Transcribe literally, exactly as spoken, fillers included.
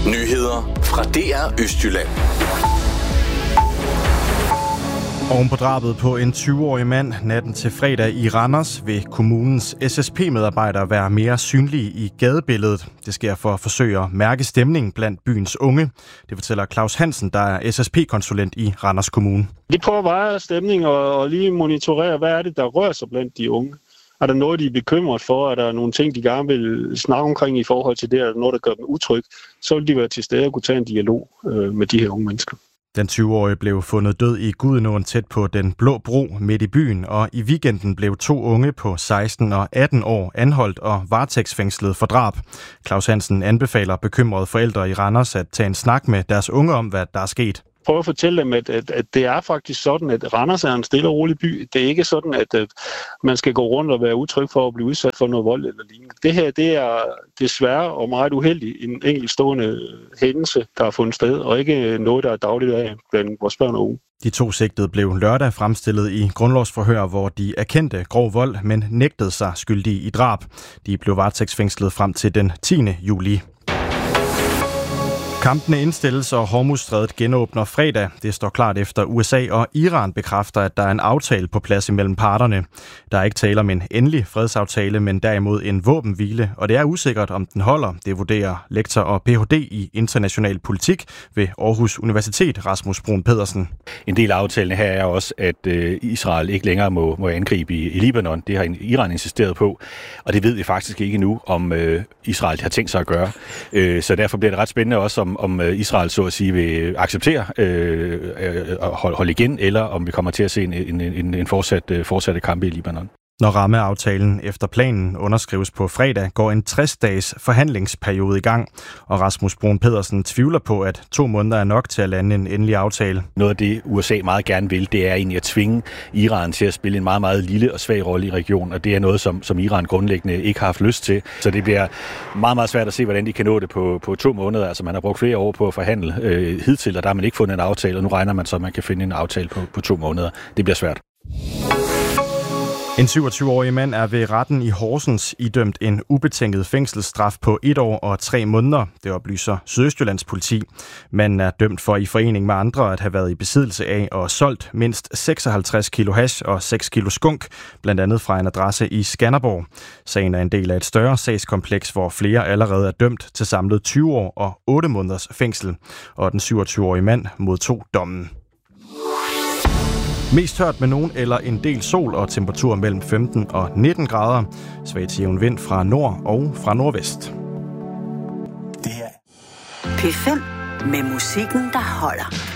Nyheder fra D R Østjylland. Oven på drabet på en tyve-årig mand natten til fredag i Randers vil kommunens S S P-medarbejdere være mere synlige i gadebilledet. Det sker for at forsøge at mærke stemningen blandt byens unge. Det fortæller Claus Hansen, der er S S P-konsulent i Randers Kommune. Vi prøver bare stemning og, og lige monitorere, hvad er det, der rører sig blandt de unge. Er der noget, de er bekymret for? Er der nogle ting, de gerne vil snakke omkring i forhold til det? Er der noget, der gør dem utryg? Så vil de være til stede og kunne tage en dialog øh, med de her unge mennesker. Den tyve-årige blev fundet død i Gudenåen tæt på Den Blå Bro midt i byen, og i weekenden blev to unge på seksten og atten år anholdt og varetægtsfængslet for drab. Claus Hansen anbefaler bekymrede forældre i Randers at tage en snak med deres unge om, hvad der er sket. Prøv at fortælle dem, at, at, at det er faktisk sådan, at Randers er en stille og rolig by. Det er ikke sådan, at, at man skal gå rundt og være utryg for at blive udsat for noget vold eller lignende. Det her, det er desværre og meget uheldigt en enkeltstående hændelse, der har fundet sted, og ikke noget, der er dagligt af blandt vores børn og unge. De to sigtede blev lørdag fremstillet i grundlovsforhør, hvor de erkendte grov vold, men nægtede sig skyldige i drab. De blev varetægtsfængslet frem til den tiende juli. Kampene indstilles, og Hormuzstrædet genåbner fredag. Det står klart efter U S A og Iran bekræfter, at der er en aftale på plads imellem parterne. Der er ikke tale om en endelig fredsaftale, men derimod en våbenhvile, og det er usikkert, om den holder. Det vurderer lektor og P H D i international politik ved Aarhus Universitet, Rasmus Bruun Pedersen. En del af aftalen her er også, at Israel ikke længere må, må angribe i, i Libanon. Det har Iran insisteret på, og det ved vi faktisk ikke nu, om øh, Israel har tænkt sig at gøre. Øh, så derfor bliver det ret spændende også, om, om Israel så at sige vil acceptere øh, at holde igen, eller om vi kommer til at se en, en, en, en fortsat, fortsatte kampe i Libanon. Når rammeaftalen efter planen underskrives på fredag, går en tres-dages forhandlingsperiode i gang, og Rasmus Bruun Pedersen tvivler på, at to måneder er nok til at lande en endelig aftale. Noget af det, U S A meget gerne vil, det er egentlig at tvinge Iran til at spille en meget, meget lille og svag rolle i regionen, og det er noget, som, som Iran grundlæggende ikke har haft lyst til. Så det bliver meget, meget svært at se, hvordan de kan nå det på, på to måneder. Altså man har brugt flere år på at forhandle øh, hidtil, og der har man ikke fundet en aftale, og nu regner man så, at man kan finde en aftale på, på to måneder. Det bliver svært. En syvogtyve-årig mand er ved retten i Horsens idømt en ubetinget fængselsstraf på et år og tre måneder. Det oplyser Sydøstjyllands politi. Manden er dømt for i forening med andre at have været i besiddelse af og solgt mindst seksoghalvtreds kilo hash og seks kilo skunk, blandt andet fra en adresse i Skanderborg. Sagen er en del af et større sagskompleks, hvor flere allerede er dømt til samlet tyve år og otte måneders fængsel. Og den syvogtyve-årige mand modtog dommen. Mest tørt med nogen eller en del sol og temperatur mellem femten og nitten grader. Svag til jævn vind fra nord og fra nordvest. Det her. P fem med musikken, der holder.